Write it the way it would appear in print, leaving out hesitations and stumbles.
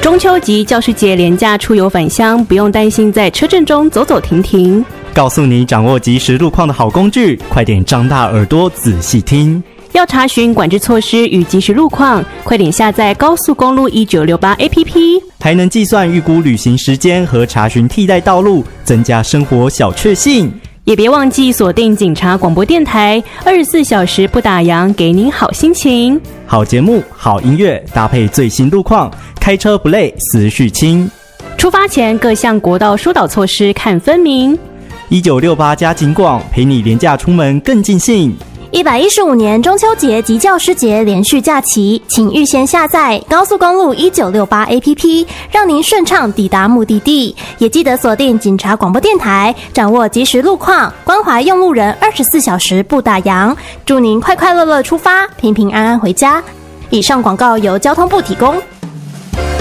中秋及教师节连假出游返乡，不用担心在车阵中走走停停。 告诉你掌握即时路况的好工具，快点张大耳朵仔细听。 要查询管制措施与即时路况，快点下载高速公路1968 APP， 还能计算预估旅行时间和查询替代道路，增加生活小确幸。 也别忘记锁定警察广播电台，24小时不打烊，给您好心情。 好节目、好音乐，搭配最新路况，开车不累，思绪轻。 出发前各项国道疏导措施看分明。 1968加警广，陪你连假出门更尽兴。 115年中秋节及教师节连续假期，请预先下载高速公路1968 APP， 让您顺畅抵达目的地。也记得锁定警察广播电台，掌握即时路况，关怀用路人，24小时不打烊。祝您快快乐乐出发，平平安安回家。以上广告由交通部提供。